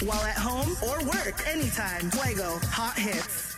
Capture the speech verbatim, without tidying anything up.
while at home or work anytime. Fuego Hot Hits.